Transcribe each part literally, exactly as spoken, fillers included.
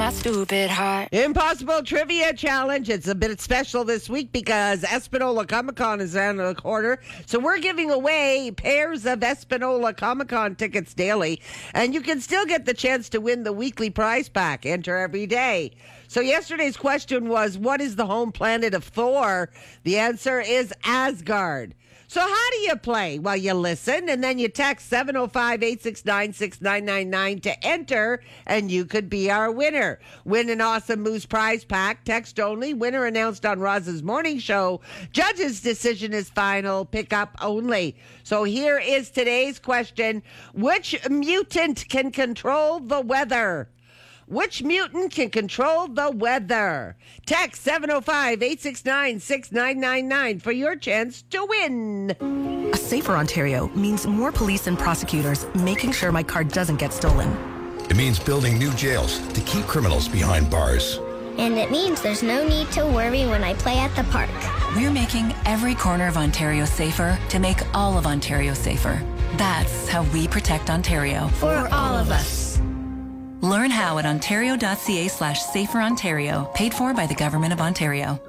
my stupid heart. Impossible Trivia Challenge. It's a bit special this week because Espanola Comic Con is around the corner. So we're giving away pairs of Espanola Comic Con tickets daily. And you can still get the chance to win the weekly prize pack. Enter every day. So yesterday's question was, what is the home planet of Thor? The answer is Asgard. So how do you play? Well, you listen, and then you text seven oh five, eight six nine, six nine nine nine to enter, and you could be our winner. Win an awesome Moose prize pack. Text only. Winner announced on Roz's morning show. Judge's decision is final. Pick up only. So here is today's question. Which mutant can control the weather? Which mutant can control the weather? Text seven oh five, eight six nine, six nine nine nine for your chance to win. A safer Ontario means more police and prosecutors making sure my car doesn't get stolen. It means building new jails to keep criminals behind bars. And it means there's no need to worry when I play at the park. We're making every corner of Ontario safer to make all of Ontario safer. That's how we protect Ontario. For all of us. Learn how at ontario.ca slash safer Ontario, paid for by the Government of Ontario.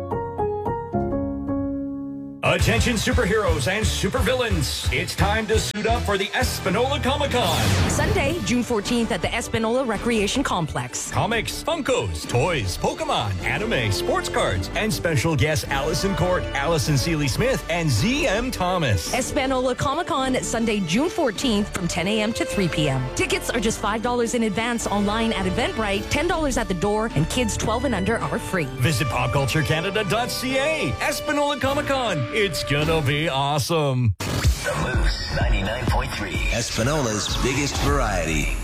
Attention superheroes and supervillains. It's time to suit up for the Espanola Comic-Con. Sunday, June fourteenth at the Espanola Recreation Complex. Comics, Funkos, toys, Pokemon, anime, sports cards, and special guests Allison Court, Allison Seeley-Smith, and Z M Thomas. Espanola Comic-Con Sunday, June fourteenth from ten a.m. to three p.m. Tickets are just five dollars in advance online at Eventbrite, ten dollars at the door, and kids twelve and under are free. Visit pop culture canada dot c a. Espanola Comic-Con. It's gonna be awesome. The Moose ninety-nine point three. Espanola's biggest variety.